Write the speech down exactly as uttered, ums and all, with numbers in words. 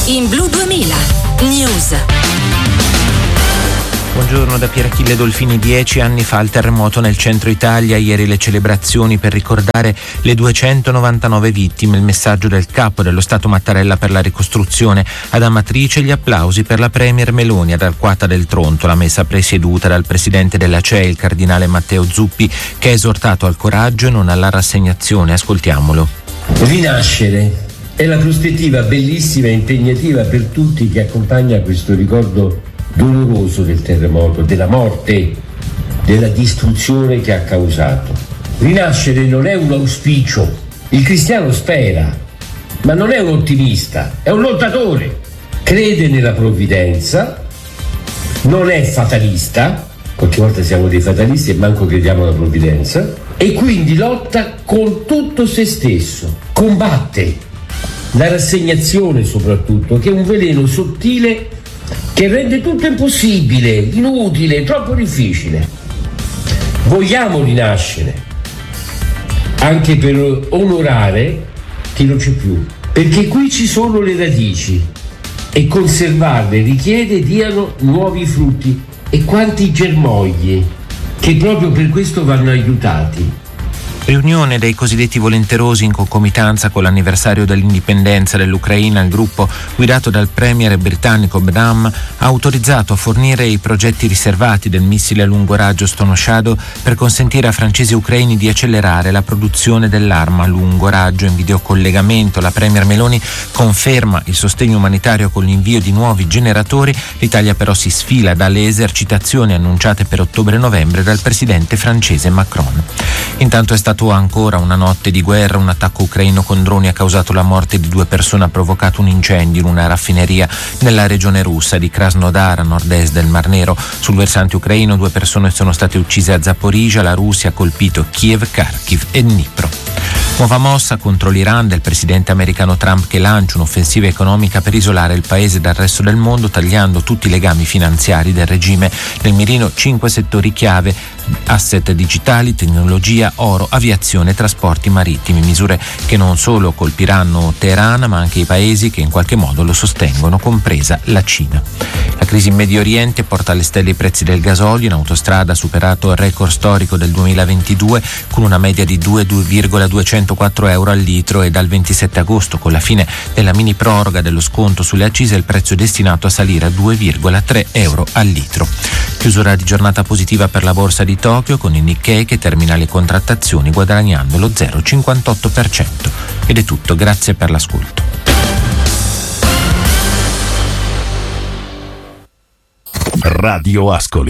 in Blu duemila News. Buongiorno da Pier Achille Dolfini. Dieci anni fa il terremoto nel centro Italia, ieri le celebrazioni per ricordare le duecentonovantanove vittime, il messaggio del capo dello Stato Mattarella per la ricostruzione, ad Amatrice gli applausi per la Premier Meloni ad Arquata del Tronto, la messa presieduta dal presidente della C E I, il cardinale Matteo Zuppi, che ha esortato al coraggio e non alla rassegnazione. Ascoltiamolo. Rinascere è la prospettiva bellissima e impegnativa per tutti che accompagna questo ricordo doloroso del terremoto, della morte, della distruzione che ha causato. Rinascere non è un auspicio. Il cristiano spera, ma non è un ottimista, è un lottatore. Crede nella provvidenza, non è fatalista, qualche volta siamo dei fatalisti e manco crediamo alla provvidenza, e quindi lotta con tutto se stesso, combatte la rassegnazione soprattutto, che è un veleno sottile che rende tutto impossibile, inutile, troppo difficile. Vogliamo rinascere, anche per onorare chi non c'è più, perché qui ci sono le radici e conservarle richiede diano nuovi frutti. E quanti germogli che proprio per questo vanno aiutati. Riunione dei cosiddetti volenterosi in concomitanza con l'anniversario dell'indipendenza dell'Ucraina. Il gruppo, guidato dal premier britannico Bram, ha autorizzato a fornire i progetti riservati del missile a lungo raggio Storm Shadow per consentire a francesi e ucraini di accelerare la produzione dell'arma a lungo raggio. In videocollegamento la premier Meloni conferma il sostegno umanitario con l'invio di nuovi generatori. L'Italia però si sfila dalle esercitazioni annunciate per ottobre e novembre dal presidente francese Macron. Intanto è stato ancora una notte di guerra. Un attacco ucraino con droni ha causato la morte di due persone, ha provocato un incendio in una raffineria nella regione russa di Krasnodar, a nord-est del Mar Nero. Sul versante ucraino due persone sono state uccise a Zaporizhzhia. La Russia ha colpito Kiev, Kharkiv e Dnipro. Nuova mossa contro l'Iran del presidente americano Trump, che lancia un'offensiva economica per isolare il paese dal resto del mondo, tagliando tutti i legami finanziari del regime. Nel mirino cinque settori chiave: asset digitali, tecnologia, oro, aviazione e trasporti marittimi. Misure che non solo colpiranno Teheran, ma anche i paesi che in qualche modo lo sostengono, compresa la Cina. La crisi in Medio Oriente porta alle stelle i prezzi del gasolio. In autostrada ha superato il record storico del duemilaventidue con una media di due virgola duecentoquattro euro al litro, e dal ventisette agosto, con la fine della mini proroga dello sconto sulle accise, il prezzo è destinato a salire a due virgola tre euro al litro. Chiusura di giornata positiva per la borsa di Tokyo, con il Nikkei che termina le contrattazioni guadagnando lo zero virgola cinquantotto per cento. Ed è tutto, grazie per l'ascolto. Radio Ascoli.